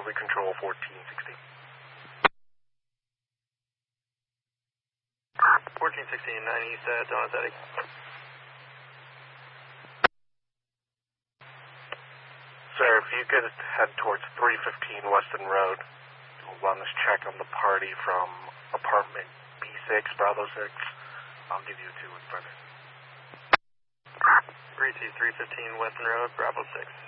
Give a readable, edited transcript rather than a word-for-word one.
Fleet Control 1416. 1416, 9 East, Donatella. Sir, if you could head towards 315 Weston Road, we'll run this check on the party from apartment B6, Bravo 6. I'll give you a 2 in front of it. 32315 Weston Road, Bravo 6.